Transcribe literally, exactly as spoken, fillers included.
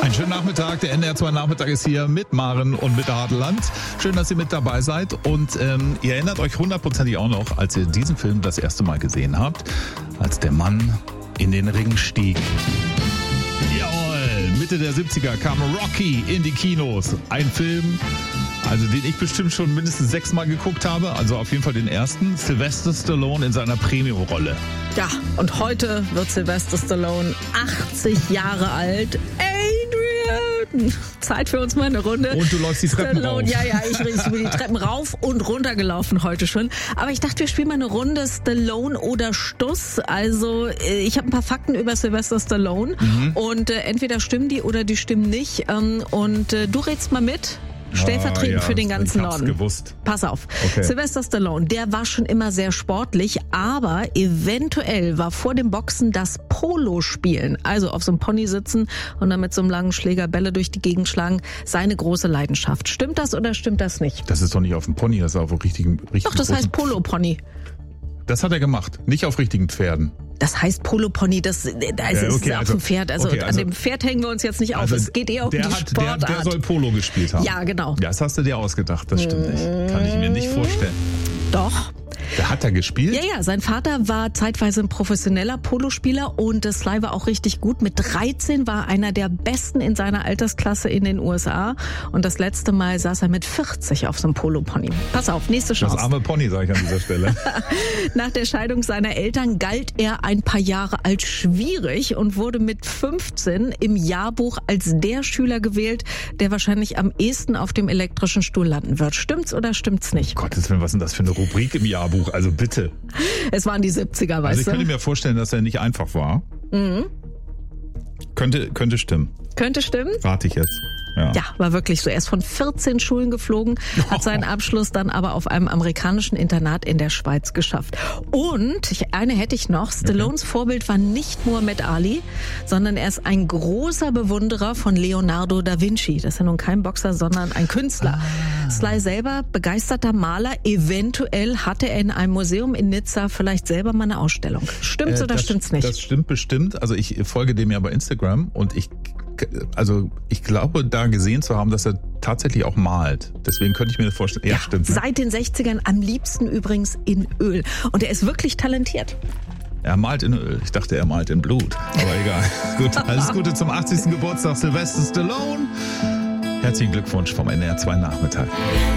Einen schönen Nachmittag, der N D R zwei Nachmittag ist hier mit Maren und mit Hartland. Schön, dass ihr mit dabei seid und ähm, ihr erinnert euch hundertprozentig auch noch, als ihr diesen Film das erste Mal gesehen habt, als der Mann in den Ring stieg. Jawohl, Mitte der siebziger kam Rocky in die Kinos. Ein Film, also den ich bestimmt schon mindestens sechsmal geguckt habe, also auf jeden Fall den ersten. Sylvester Stallone in seiner Premium-Rolle. Ja, und heute wird Sylvester Stallone achtzig Jahre alt. Adrian! Zeit für uns mal eine Runde. Und du läufst die Treppen Stallone, rauf. Ja, ja, ich bin die Treppen rauf und runter gelaufen heute schon. Aber ich dachte, wir spielen mal eine Runde Stallone oder Stuss. Also ich habe ein paar Fakten über Sylvester Stallone. Mhm. Und äh, entweder stimmen die oder die stimmen nicht. Ähm, und äh, du rätst mal mit. Stellvertretend ah, ja, für den ganzen ich hab's Norden. gewusst. Pass auf. Okay. Sylvester Stallone, der war schon immer sehr sportlich, aber eventuell war vor dem Boxen das Polo-Spielen, also auf so einem Pony sitzen und dann mit so einem langen Schläger Bälle durch die Gegend schlagen, seine große Leidenschaft. Stimmt das oder stimmt das nicht? Das ist doch nicht auf dem Pony, das ist auf richtigen, richtigen Doch, das heißt Polo-Pony. Das hat er gemacht, nicht auf richtigen Pferden. Das heißt Polo-Pony, das, das ja, ist okay, auf also, dem Pferd. Also, okay, also an dem Pferd hängen wir uns jetzt nicht auf. also Es geht eher um der die hat, Sportart. Der, der soll Polo gespielt haben. Ja, genau. Ja, das hast du dir ausgedacht, das stimmt nicht. Kann ich mir nicht vorstellen. Doch. Der hat da gespielt? Ja, ja, sein Vater war zeitweise ein professioneller Polospieler und Sly war auch richtig gut. Mit dreizehn war er einer der Besten in seiner Altersklasse in den U S A und das letzte Mal saß er mit vierzig auf so einem Polo-Pony. Pass auf, nächste Chance. Das arme Pony, sage ich an dieser Stelle. Nach der Scheidung seiner Eltern galt er ein paar Jahre als schwierig und wurde mit fünfzehn im Jahrbuch als der Schüler gewählt, der wahrscheinlich am ehesten auf dem elektrischen Stuhl landen wird. Stimmt's oder stimmt's nicht? Gottes Willen, was ist denn das für eine Rubrik im Jahrbuch? Also bitte. Es waren die siebziger, weißt du? Also ich könnte mir vorstellen, dass er nicht einfach war. Mhm. Könnte, könnte stimmen. Könnte stimmen. Rate ich jetzt. Ja. ja, war wirklich so. Er ist von vierzehn Schulen geflogen, hat seinen Abschluss dann aber auf einem amerikanischen Internat in der Schweiz geschafft. Und ich, eine hätte ich noch. Stallones okay. Vorbild war nicht Muhammad Ali, sondern er ist ein großer Bewunderer von Leonardo da Vinci. Das ist ja nun kein Boxer, sondern ein Künstler. Ah. Sly selber begeisterter Maler. Eventuell hatte er in einem Museum in Nizza vielleicht selber mal eine Ausstellung. Stimmt's äh, oder das, stimmt's nicht? Das stimmt bestimmt. Also ich folge dem ja bei Instagram und ich Also ich glaube, da gesehen zu haben, dass er tatsächlich auch malt. Deswegen könnte ich mir das vorstellen. Ja, ja stimmt. Ne? Seit den sechzigern am liebsten übrigens in Öl. Und er ist wirklich talentiert. Er malt in Öl. Ich dachte, er malt in Blut. Aber egal. Gut, alles Gute zum achtzigsten Geburtstag Sylvester Stallone. Herzlichen Glückwunsch vom N D R zwei Nachmittag.